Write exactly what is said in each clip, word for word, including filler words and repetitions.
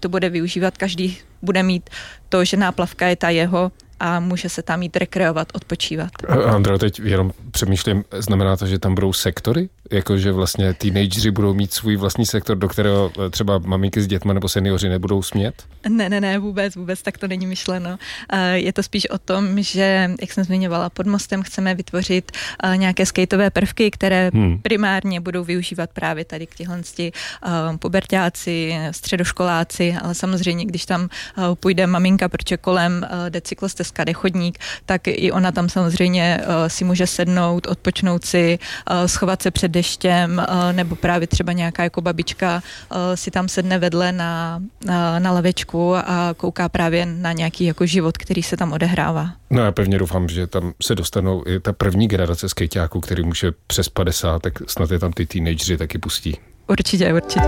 to bude využívat, každý bude mít to, že náplavka je ta jeho a může se tam jít rekreovat, odpočívat. Andro, teď jenom přemýšlím, znamená to, že tam budou sektory? Jakože vlastně teenageři budou mít svůj vlastní sektor, do kterého třeba maminky s dětma nebo seniori nebudou smět? Ne, ne, ne, vůbec, vůbec tak to není myšleno. Je to spíš o tom, že, jak jsem zmiňovala, pod mostem chceme vytvořit nějaké skateové prvky, které hmm. primárně budou využívat právě tady k těchhle puberťáci, středoškoláci, ale samozřejmě, když tam půjde maminka, protože kolem jde cyklostezka, jde chodník, tak i ona tam samozřejmě si může sednout, odpočnout si, schovat se před deštěm, nebo právě třeba nějaká jako babička si tam sedne vedle na, na, na lavečku a kouká právě na nějaký jako život, který se tam odehrává. No já pevně doufám, že tam se dostanou i ta první generace skejťáků, který už je přes padesát, tak snad je tam ty teenageři taky pustí. Určitě, určitě.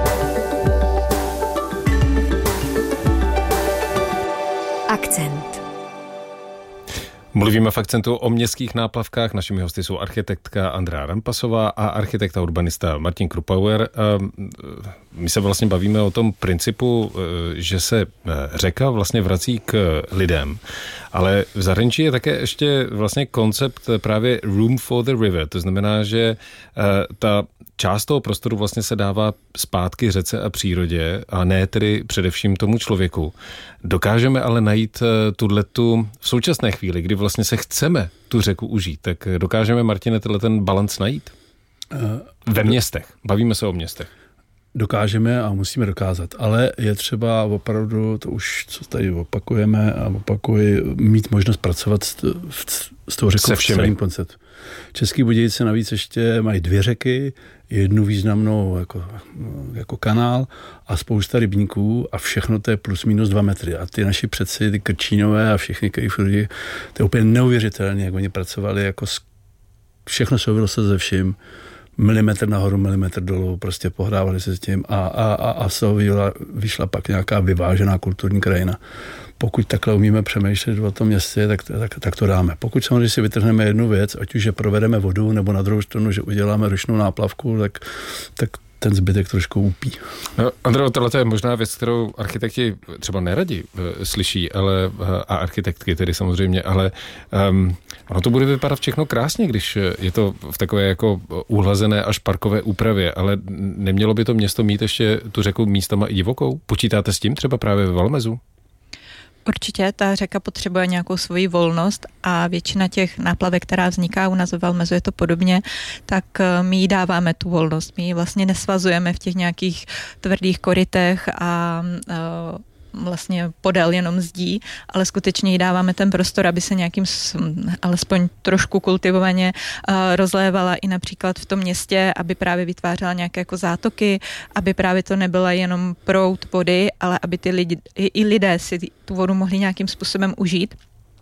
Akcent. Mluvíme v Akcentu o městských náplavkách. Našimi hosty jsou architektka Andrea Rampasová a architekt a urbanista Martin Krupauer. My se vlastně bavíme o tom principu, že se řeka vlastně vrací k lidem, ale v zahraničí je také ještě vlastně koncept právě room for the river. To znamená, že ta část toho prostoru vlastně se dává zpátky řece a přírodě a ne tedy především tomu člověku. Dokážeme ale najít tuhletu v současné chvíli, kdy vlastně se chceme tu řeku užít, tak dokážeme, Martine, tenhle ten balanc najít? Ve městech. Bavíme se o městech. Dokážeme a musíme dokázat, ale je třeba opravdu, to už co tady opakujeme a opakuji, mít možnost pracovat s, s tou řekou v celém konceptu. Český Budějovice navíc ještě mají dvě řeky, jednu významnou jako, jako kanál a spousta rybníků a všechno to je plus minus dva metry. A ty naši předci, ty Krčínové a všechny, který lidi, to je úplně neuvěřitelné, jak oni pracovali, jako všechno souvislo se ze vším. Milimetr nahoru, milimetr dolů, prostě pohrávali se s tím a, a, a, a z toho vyšla pak nějaká vyvážená kulturní krajina. Pokud takhle umíme přemýšlet o tom městě, tak, tak, tak to dáme. Pokud samozřejmě si vytrhneme jednu věc, ať už že provedeme vodu, nebo na druhou stranu, že uděláme ručnou náplavku, tak, tak ten zbytek trošku úpí. No, Andro, tohle je možná věc, kterou architekti třeba neradi e, slyší, ale, a architektky tedy samozřejmě, ale um, ono to bude vypadat všechno krásně, když je to v takové jako uhlazené až parkové úpravě, ale nemělo by to město mít ještě tu řeku místama i divokou? Počítáte s tím třeba právě ve Valmezu? Určitě, ta řeka potřebuje nějakou svoji volnost a většina těch náplavek, která vzniká u nás ve Valmezu, je to podobně, tak my jí dáváme tu volnost. My ji vlastně nesvazujeme v těch nějakých tvrdých korytech a vlastně podél jenom zdí, ale skutečně jí dáváme ten prostor, aby se nějakým alespoň trošku kultivovaně uh, rozlévala i například v tom městě, aby právě vytvářela nějaké jako zátoky, aby právě to nebyla jenom proud vody, ale aby ty lidi, i, i lidé si tu vodu mohli nějakým způsobem užít.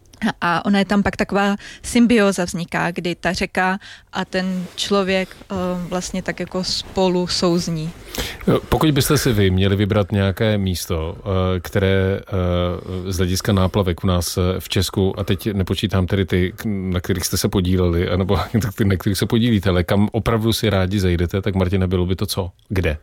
A ona je tam pak taková symbioza vzniká, kdy ta řeka a ten člověk uh, vlastně tak jako spolu souzní. Pokud byste si vy měli vybrat nějaké místo, uh, které uh, z hlediska náplavek u nás v Česku, a teď nepočítám tedy ty, na kterých jste se podíleli, anebo ty, na kterých se podílíte, ale kam opravdu si rádi zajdete, tak Martina, bylo by to co? Kde?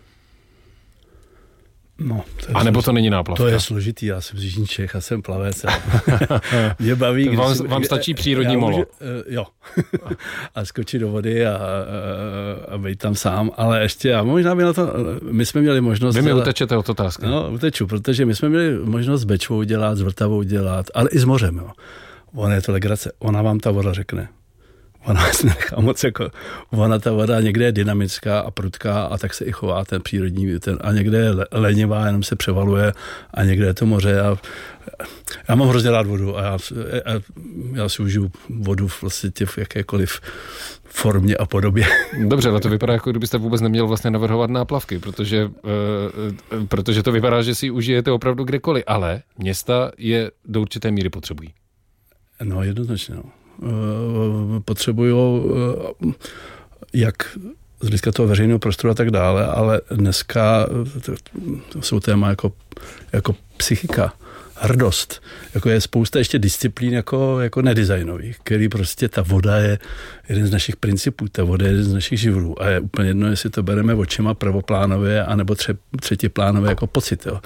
No, a nebo to není náplavka? To je složitý, já jsem z Jižní Čech a jsem plavec. Mě baví, když vám, jsem, vám stačí přírodní molo. Můžu, jo. A skočit do vody a, a, a být tam sám, ale ještě, a možná by na to, my jsme měli možnost... Vy mi utečete od otázky. No, uteču, protože my jsme měli možnost s Bečvou dělat, s Vltavou dělat, ale i s mořem, jo. Ona je to legrace, ona vám ta voda řekne. Ona se nechá moc jako, ona ta voda někde je dynamická a prudká a tak se i chová ten přírodní, ten, a někde je lenivá, jenom se převaluje a někde je to moře a já mám hrozně rád vodu a já, já, já si užiju vodu vlastně v jakékoliv formě a podobě. Dobře, ale to vypadá, jako kdybyste vůbec neměl vlastně navrhovat náplavky, protože, uh, protože to vypadá, že si užijete opravdu kdekoliv, ale města je do určité míry potřebují. No, jednoznačně, no. Potřebují jak z hlediska toho veřejného prostoru a tak dále, ale dneska to, to jsou téma jako, jako psychika, hrdost. Jako je spousta ještě disciplín jako, jako nedesignových, který prostě ta voda je jeden z našich principů, ta voda je jeden z našich živlů a je úplně jedno, jestli to bereme očima prvoplánově anebo tře, třetiplánově jako pocit. Jo.